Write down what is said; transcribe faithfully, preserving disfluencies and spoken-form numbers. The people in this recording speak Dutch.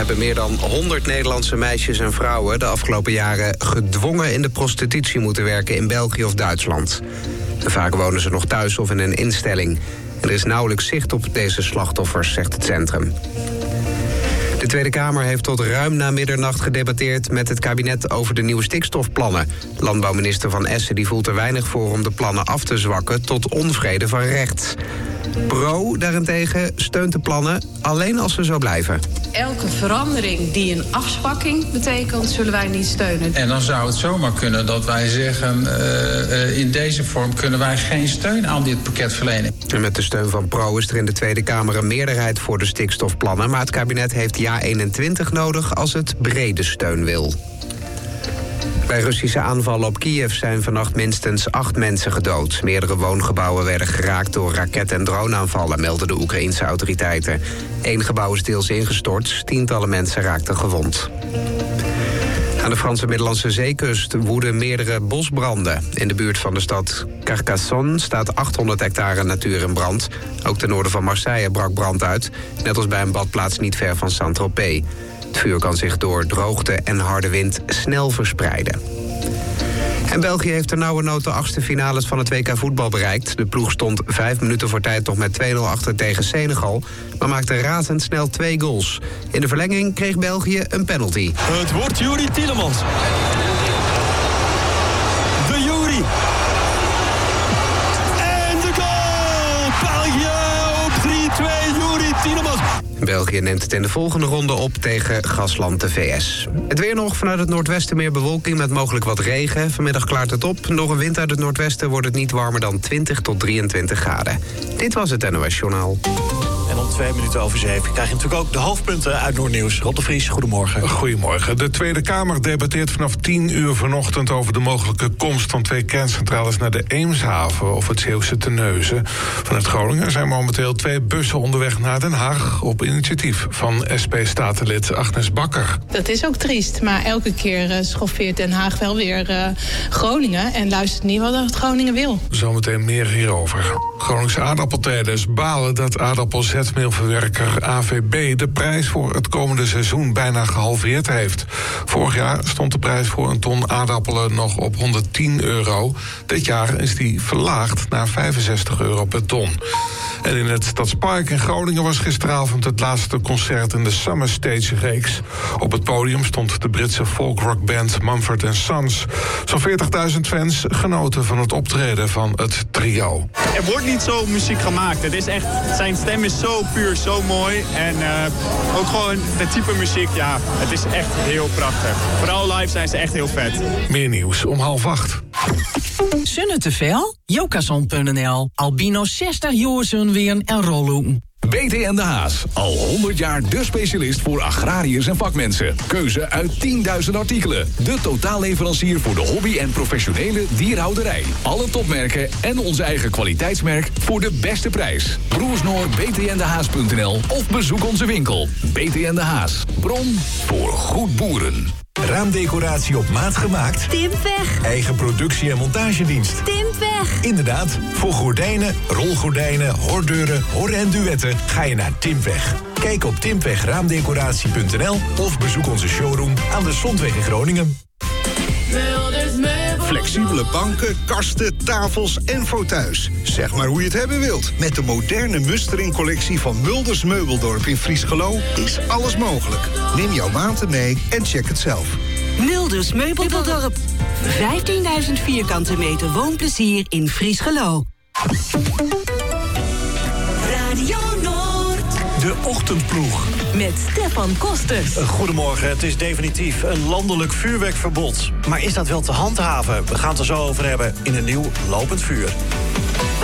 hebben meer dan honderd Nederlandse meisjes en vrouwen de afgelopen jaren gedwongen in de prostitutie moeten werken in België of Duitsland. En vaak wonen ze nog thuis of in een instelling. En er is nauwelijks zicht op deze slachtoffers, zegt het centrum. De Tweede Kamer heeft tot ruim na middernacht gedebatteerd met het kabinet over de nieuwe stikstofplannen. Landbouwminister Van Essen die voelt er weinig voor om de plannen af te zwakken tot onvrede van rechts. Pro daarentegen steunt de plannen alleen als ze zo blijven. Elke verandering die een afzwakking betekent, zullen wij niet steunen. En dan zou het zomaar kunnen dat wij zeggen, uh, uh, in deze vorm kunnen wij geen steun aan dit pakket verlenen. En met de steun van Pro is er in de Tweede Kamer een meerderheid voor de stikstofplannen. Maar het kabinet heeft ja eenentwintig nodig als het brede steun wil. Bij Russische aanvallen op Kiev zijn vannacht minstens acht mensen gedood. Meerdere woongebouwen werden geraakt door raket- en droneaanvallen, melden de Oekraïense autoriteiten. Eén gebouw is deels ingestort, tientallen mensen raakten gewond. Aan de Franse Middellandse Zeekust woeden meerdere bosbranden. In de buurt van de stad Carcassonne staat achthonderd hectare natuur in brand. Ook ten noorden van Marseille brak brand uit, net als bij een badplaats niet ver van Saint-Tropez. Het vuur kan zich door droogte en harde wind snel verspreiden. En België heeft ternauwernood de achtste finales van het W K voetbal bereikt. De ploeg stond vijf minuten voor tijd nog met twee nul achter tegen Senegal, maar maakte razendsnel twee goals. In de verlenging kreeg België een penalty. Het wordt Youri Tielemans. De Youri. En de goal! België op drie twee, Youri Tielemans. België neemt het in de volgende ronde op tegen gastland de V S. Het weer nog, vanuit het noordwesten meer bewolking met mogelijk wat regen. Vanmiddag klaart het op. Door een wind uit het noordwesten wordt het niet warmer dan twintig tot drieëntwintig graden. Dit was het N O S Journaal. En om twee minuten over zeven krijg je natuurlijk ook de hoofdpunten uit Noordnieuws. Rob de Vries, goedemorgen. Goedemorgen. De Tweede Kamer debatteert vanaf tien uur vanochtend over de mogelijke komst van twee kerncentrales naar de Eemshaven of het Zeeuwse Terneuzen. Vanuit Groningen zijn momenteel twee bussen onderweg naar Den Haag op initiatief van S P-statenlid Agnes Bakker. Dat is ook triest, maar elke keer uh, schoffeert Den Haag wel weer uh, Groningen en luistert niet wat het Groningen wil. Zometeen meer hierover. Groningse aardappeltelers balen dat aardappelzetmeelverwerker A V B de prijs voor het komende seizoen bijna gehalveerd heeft. Vorig jaar stond de prijs voor een ton aardappelen nog op honderdtien euro. Dit jaar is die verlaagd naar vijfenzestig euro per ton. En in het Stadspark in Groningen was gisteravond het laatste concert in de Summer Stage reeks. Op het podium stond de Britse folkrockband Mumford and Sons. Zo'n veertigduizend fans genoten van het optreden van het trio. Er wordt niet zo muziek gemaakt. Het is echt, zijn stem is zo puur, zo mooi. En uh, ook gewoon het type muziek, ja, het is echt heel prachtig. Vooral live zijn ze echt heel vet. Meer nieuws om half acht. Zonne te veel? Jokason punt n l. Albino zestig jaar zonweren en rollen. B T N De Haas. Al honderd jaar de specialist voor agrariërs en vakmensen. Keuze uit tienduizend artikelen. De totaalleverancier voor de hobby- en professionele dierhouderij. Alle topmerken en onze eigen kwaliteitsmerk voor de beste prijs. Broersnoor b t n de haas punt n l of bezoek onze winkel. B T N De Haas. Bron voor goed boeren. Raamdecoratie op maat gemaakt? Timpweg. Eigen productie- en montagedienst? Timpweg. Inderdaad, voor gordijnen, rolgordijnen, hordeuren, hor- en duetten ga je naar Timpweg. Kijk op timpweg raamdecoratie punt n l of bezoek onze showroom aan de Zondweg in Groningen. Flexibele banken, kasten, tafels en fauteuils. Zeg maar hoe je het hebben wilt. Met de moderne Mustering-collectie van Mulders Meubeldorp in Friesgelo is alles mogelijk. Neem jouw maten mee en check het zelf. Mulders Meubeldorp. vijftienduizend vierkante meter woonplezier in Friesgelo. Radio Noord. De ochtendploeg. Met Stefan Kosters. Goedemorgen, het is definitief een landelijk vuurwerkverbod. Maar is dat wel te handhaven? We gaan het er zo over hebben in een nieuw Lopend Vuur.